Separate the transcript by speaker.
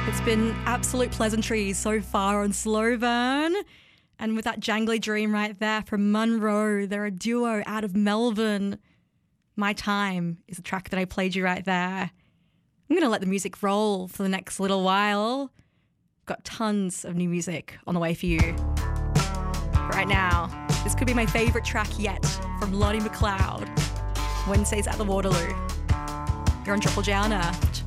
Speaker 1: It's been absolute pleasantries so far on Slow Burn. And with that jangly dream right there from Monroe, they're a duo out of Melbourne. My Time is the track that I played you right there. I'm going to let the music roll for the next little while. Got tons of new music on the way for you. Right now, this could be my favourite track yet from Lottie McLeod. Wednesdays at the Waterloo. You're on Triple J on Earth.